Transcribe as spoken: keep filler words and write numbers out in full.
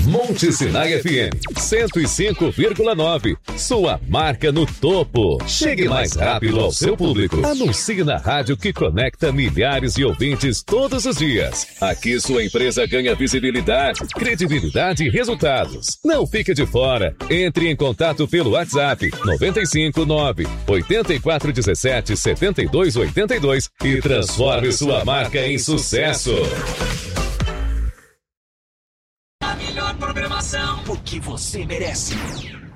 Monte Sinai F M cento e cinco vírgula nove. Sua marca no topo. Chegue mais rápido ao seu público. Anuncie na rádio que conecta milhares de ouvintes todos os dias. Aqui sua empresa ganha visibilidade, credibilidade e resultados. Não fique de fora. Entre em contato pelo WhatsApp nove cinco nove, oito quatro um sete, sete dois oito dois e transforme sua marca em sucesso. A melhor programação, porque você merece.